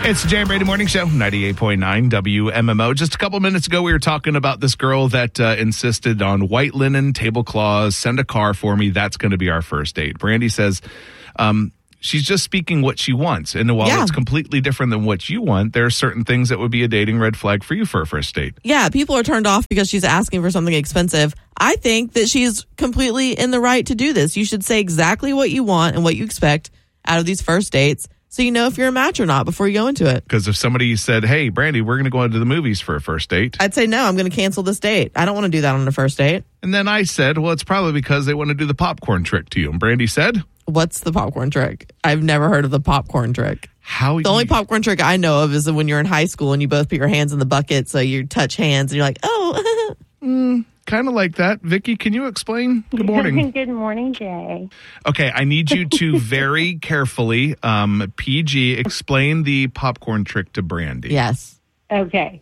It's the Jay and Brady Morning Show, 98.9 WMMO. Just a couple minutes ago, we were talking about this girl that insisted on white linen, tablecloths, send a car for me. That's going to be our first date. Brandy says she's just speaking what she wants. And while it's completely different than what you want, there are certain things that would be a dating red flag for you for a first date. Yeah, people are turned off because she's asking for something expensive. I think that she's completely in the right to do this. You should say exactly what you want and what you expect out of these first dates, so you know if you're a match or not before you go into it. Because if somebody said, hey, Brandy, we're going to go into the movies for a first date, I'd say, no, I'm going to cancel this date. I don't want to do that on a first date. And then I said, well, it's probably because they want to do the popcorn trick to you. And Brandy said, what's the popcorn trick? I've never heard of the popcorn trick. The only popcorn trick I know of is when you're in high school and you both put your hands in the bucket, so you touch hands and you're like, oh. Kind of like that. Vicky, can you explain? Good morning. Good morning, Jay. Okay, I need you to very carefully, PG, explain the popcorn trick to Brandy. Yes. Okay.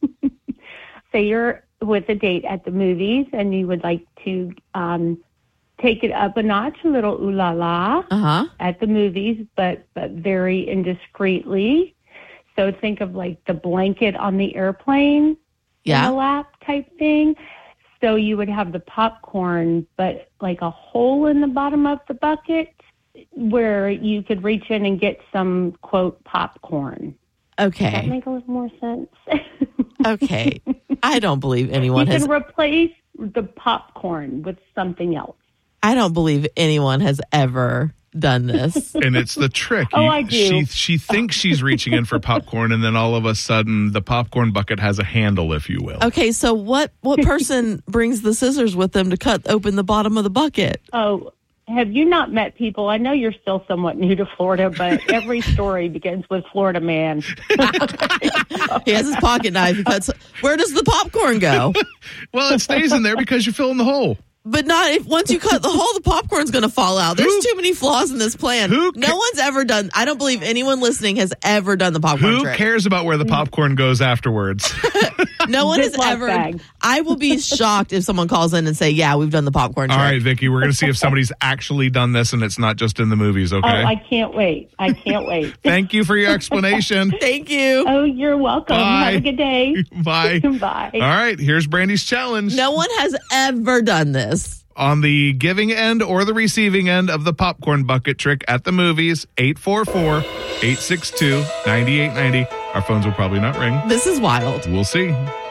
So you're with a date at the movies and you would like to take it up a notch, a little ooh la la at the movies, but very indiscreetly. So think of like the blanket on the airplane in the lap type thing. So you would have the popcorn, but like a hole in the bottom of the bucket where you could reach in and get some, quote, popcorn. Okay. Does that make a little more sense? Okay. I don't believe anyone You can replace the popcorn with something else. I don't believe anyone has ever done this. And it's the trick. I do. She thinks she's reaching in for popcorn, and then all of a sudden the popcorn bucket has a handle, if you will. Okay, so what person brings the scissors with them to cut open the bottom of the bucket? Oh, have you not met people? I know you're still somewhat new to Florida, but every story begins with Florida man. He has his pocket knife. He cuts. Where does the popcorn go? Well, it stays in there because you're filling the hole. But not if once you cut the hole, the popcorn's going to fall out. There's too many flaws in this plan. No one's ever done. I don't believe anyone listening has ever done the popcorn trick. Who cares about where the popcorn goes afterwards? No one has ever. Bag. I will be shocked if someone calls in and say, yeah, we've done the popcorn trick. All right, Vicky, we're going to see if somebody's actually done this and it's not just in the movies, okay? Oh, I can't wait. Thank you for your explanation. Thank you. Oh, you're welcome. Bye. Have a good day. Bye. Bye. All right, here's Brandy's challenge. No one has ever done this. On the giving end or the receiving end of the popcorn bucket trick at the movies, 844-862-9890. Our phones will probably not ring. This is wild. We'll see.